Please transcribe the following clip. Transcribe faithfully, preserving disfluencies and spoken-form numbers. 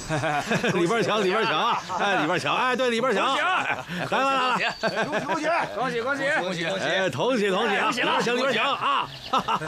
里边请，里边请啊！哎，里边请，哎，对，里边请。来来来来， 恭喜恭喜， 恭喜恭喜恭喜恭喜！ 哎，同喜同喜啊！里边请，里边请啊！